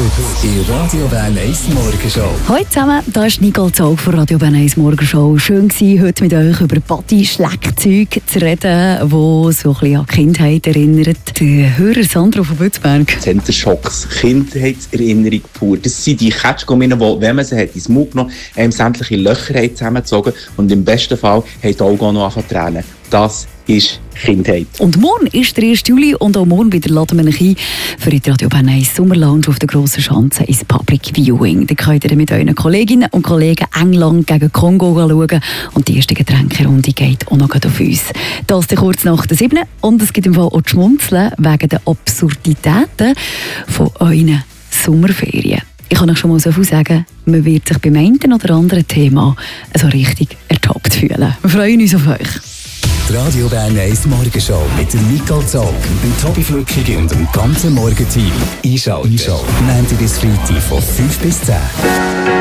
Heute in Radio Bern 1 Morgenshow. Hallo zusammen, da ist Nicole Zog von Radio Bern 1 Morgenshow. Schön war heute mit euch über Body-Schleckzeug zu reden, wo so ein bisschen an die Kindheit erinnert. Der Hörer Sandro von Bützberg. Center Shocks, Kindheitserinnerung pur. Das sind die Ketschgumminnen, die, wenn man sie hat, ins Mund genommen hat, sämtliche Löcher zusammengezogen und im besten Fall haben die Augen auch noch angefangen zu tränen. Das ist Kindheit. Und morgen ist der 1. Juli und auch morgen wieder laden wir euch ein für die Radio Bern 1 Sommerlounge auf der Grossen Schanze ins Public Viewing. Da könnt ihr mit euren Kolleginnen und Kollegen England gegen Kongo schauen und die erste Getränkerunde geht auch noch auf uns. Das ist kurz nach der 7. und es gibt im Fall auch die Schmunzeln wegen der Absurditäten von euren Sommerferien. Ich kann euch schon mal so viel sagen, man wird sich beim einen oder anderen Thema so richtig ertappt fühlen. Wir freuen uns auf euch. Die Radio Bern 1 Morgenshow mit dem Nicole Zog, dem Tobi Flückig und dem ganzen Morgenteam. Einschalten. Montag bis Freitag von 5 bis 10.